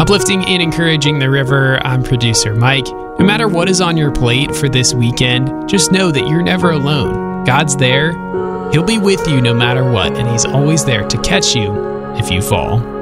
Uplifting and encouraging the river, I'm producer Mike. No matter what is on your plate for this weekend, just know that you're never alone. God's there. He'll be with you no matter what, and He's always there to catch you if you fall.